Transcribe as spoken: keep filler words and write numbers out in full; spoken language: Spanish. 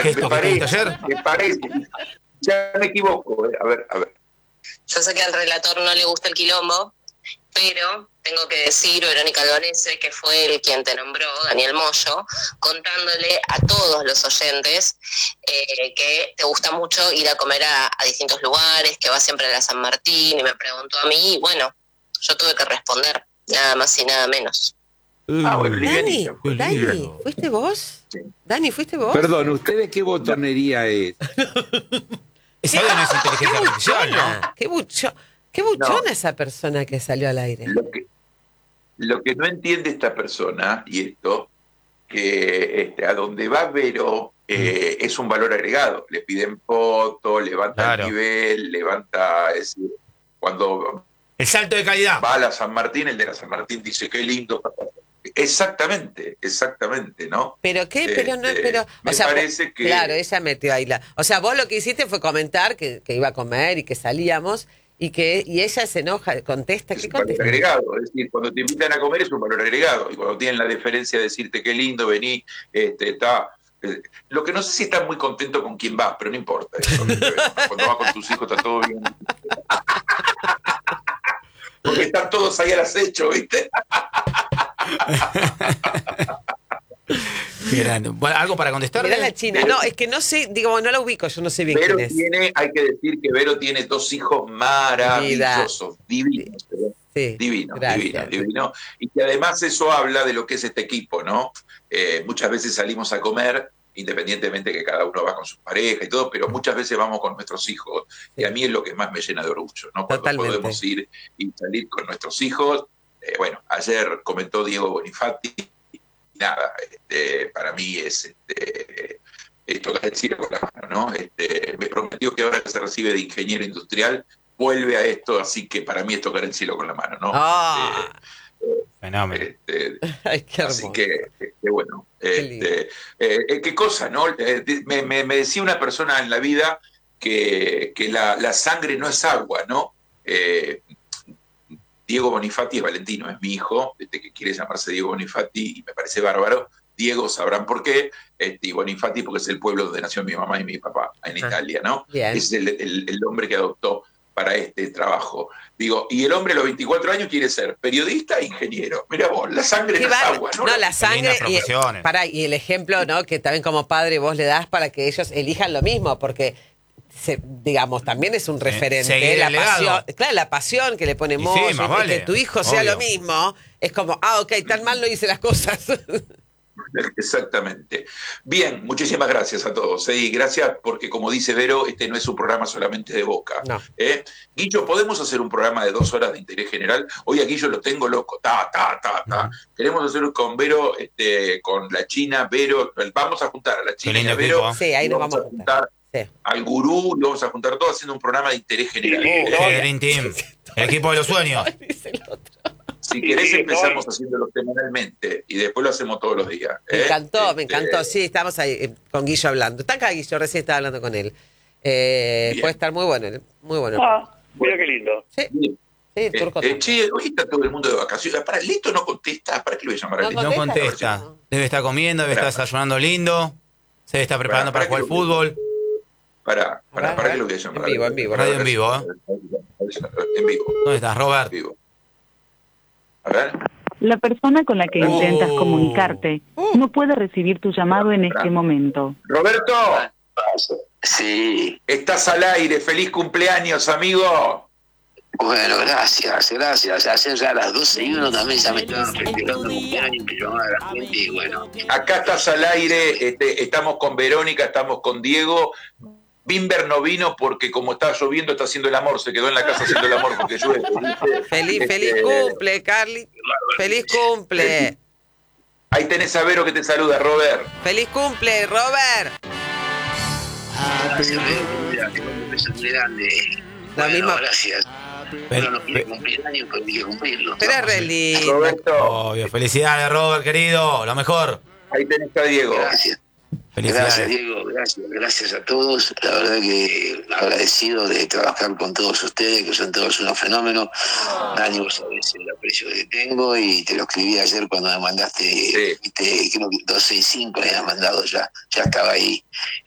gesto que tuviste ayer? Me parece, ya me equivoco, eh. a ver, a ver. Yo sé que al relator no le gusta el quilombo, pero tengo que decir, Verónica Albanese, que fue el quien te nombró, Daniel Moyo, contándole a todos los oyentes eh, que te gusta mucho ir a comer a, a distintos lugares, que vas siempre a la San Martín, y me preguntó a mí, y bueno, yo tuve que responder, nada más y nada menos. Ah, bueno, Dani, Dani, ¿fuiste vos? Sí. Dani, ¿fuiste vos? Perdón, ¿ustedes qué botonería es? Esa no es inteligencia artificial, ¿no? Qué buchona, qué buchona no. Esa persona que salió al aire. Lo que, lo que no entiende esta persona, y esto, que este, a donde va Vero eh, es un valor agregado. Le piden foto, levanta claro. el nivel, levanta... Es decir, cuando el salto de calidad. Va a la San Martín, el de la San Martín dice, qué lindo. Exactamente, exactamente, ¿no? Pero qué, pero este, no, pero... Me o sea, parece que... Claro, ella metió ahí la... O sea, vos lo que hiciste fue comentar que, que iba a comer y que salíamos y que y ella se enoja, contesta, es ¿qué un contesta? Valor agregado, es decir, cuando te invitan a comer es un valor agregado y cuando tienen la deferencia de decirte qué lindo, vení, este, está... Eh, lo que no sé si estás muy contento con quién vas, pero no importa eso. Cuando vas con tus hijos está todo bien. Porque están todos ahí al acecho, ¿viste? Bueno, ¿algo para contestar? Mirá la China. No, es que no sé, digo, no la ubico, yo no sé bien Vero quién es. Tiene, hay que decir que Vero tiene dos hijos maravillosos, divinos, sí, divinos, divinos, divinos, y que además eso habla de lo que es este equipo, ¿no? Eh, muchas veces salimos a comer, independientemente que cada uno va con su pareja y todo, pero muchas veces vamos con nuestros hijos, sí. Y a mí es lo que más me llena de orgullo, ¿no? Cuando Totalmente. Podemos ir y salir con nuestros hijos. Eh, bueno, ayer comentó Diego Bonifati, nada, este, para mí es, este, es tocar el cielo con la mano, ¿no? Este, me prometió que ahora que se recibe de ingeniero industrial, vuelve a esto, así que para mí es tocar el cielo con la mano, ¿no? Oh, eh, fenómeno. Este, Ay, qué así que, que bueno, este, eh, qué cosa, ¿no? Eh, me, me, me decía una persona en la vida que, que la, la sangre no es agua, ¿no? Eh, Diego Bonifati es Valentino, es mi hijo, este, que quiere llamarse Diego Bonifati y me parece bárbaro. Diego sabrán por qué, este, y Bonifati porque es el pueblo donde nació mi mamá y mi papá, en ah, Italia, ¿no? Bien. Es el, el, el hombre que adoptó para este trabajo. Digo, y el hombre a los veinticuatro años quiere ser periodista e ingeniero. Mira vos, la sangre no es agua, ¿no? No, la sangre, y, para, y el ejemplo, ¿no? Que también como padre vos le das para que ellos elijan lo mismo, porque... Se, digamos, también es un referente. Seguir la el pasión, legado. Claro, la pasión que le pone Moyo, sí, vale, que tu hijo sea obvio. Lo mismo, es como, ah, ok, tan mal no hice las cosas. Exactamente. Bien, muchísimas gracias a todos. ¿eh? Y gracias porque, como dice Vero, este no es un programa solamente de Boca. No. ¿eh? Guillo, ¿podemos hacer un programa de dos horas de interés general? Hoy a Guillo lo tengo loco. Ta, ta, ta, ta. Uh-huh. Queremos hacerlo con Vero, este, con la China, Vero. Vamos a juntar a la China y a Vero. Equipo. Sí, ahí nos vamos a juntar. juntar Sí. Al gurú, lo vamos a juntar todo haciendo un programa de interés general. Sí, ¿eh? Green Team, el equipo de los sueños. Si querés empezamos haciéndolo semanalmente y después lo hacemos todos los días. ¿eh? Me encantó, este... me encantó. Sí, estamos ahí eh, con Guillo hablando. Está acá Guillo, recién estaba hablando con él. Eh, puede estar muy bueno, muy bueno. Ah, mira qué lindo. Sí. Sí, eh, turco eh, che, hoy está todo el mundo de vacaciones. Para Lito no contesta, ¿para qué lo voy a llamar a no Lito? No contesta. No. Debe estar comiendo, debe estar desayunando lindo. Se está preparando para, para, para jugar al fútbol. Para, para, para que lo voy a llamar. En vivo, en vivo. Radio en vivo, ¿eh? En vivo. ¿Dónde estás, Robert? En vivo. A ver. La persona con la que oh. intentas comunicarte oh. no puede recibir tu llamado en este momento. Roberto. Sí. Estás al aire. Feliz cumpleaños, amigo. Bueno, gracias, gracias. Ayer ya a las doce y uno también ya me estaban festejando cumpleaños que llamaba a la gente y bueno. Acá estás al aire, este, estamos con Verónica, estamos con Diego. Bimber no vino porque como está lloviendo está haciendo el amor, se quedó en la casa haciendo el amor porque llueve. Feliz, este, feliz cumple, Carly. Feliz cumple. Ahí tenés a Vero que te saluda, Robert. Feliz cumple, Robert. Gracias, un beso muy grande. La bueno, misma... gracias. Uno no quiere cumplir años, pero quiere cumplirlo. Pero es re lindo. Roberto. Obvio, felicidades, Robert, querido, lo mejor. Ahí tenés a Diego. Gracias. Gracias, Diego, gracias, gracias a todos. La verdad que agradecido de trabajar con todos ustedes, que son todos unos fenómenos. Dani, vos sabés el aprecio que tengo y te lo escribí ayer cuando me mandaste, sí. Viste, creo que doscientos sesenta y cinco le habías mandado ya, ya estaba ahí.